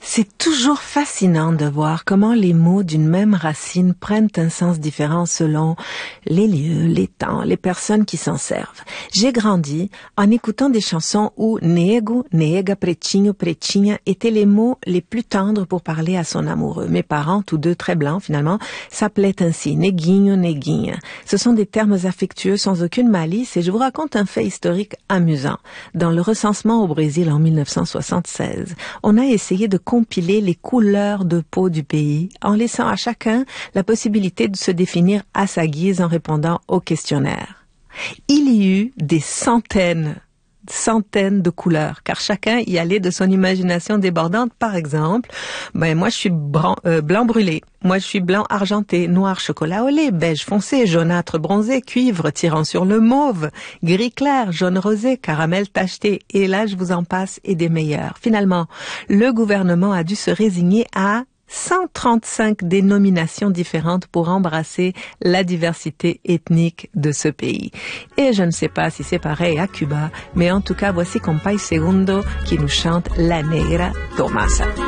C'est toujours fascinant de voir comment les mots d'une même racine prennent un sens différent selon les lieux, les temps, les personnes qui s'en servent. J'ai grandi en écoutant des chansons où nego, nega, pretinho, pretinha étaient les mots les plus tendres pour parler à son amoureux. Mes parents, tous deux très blancs finalement, s'appelaient ainsi, neguinho, neguinha. Ce sont des termes affectueux sans aucune malice et je vous raconte un fait historique amusant. Dans le recensement au Brésil en 1976, on a essayé de compiler les couleurs de peau du pays en laissant à chacun la possibilité de se définir à sa guise en répondant au questionnaire. Il y eut des centaines de couleurs, car chacun y allait de son imagination débordante. Par exemple, moi je suis blanc brûlé, moi je suis blanc argenté, noir chocolat au lait, beige foncé, jaunâtre bronzé, cuivre tirant sur le mauve, gris clair, jaune rosé, caramel tacheté, et là je vous en passe et des meilleurs. Finalement, le gouvernement a dû se résigner à 135 dénominations différentes pour embrasser la diversité ethnique de ce pays. Et je ne sais pas si c'est pareil à Cuba, mais en tout cas, voici Compay Segundo qui nous chante La Negra Tomasa.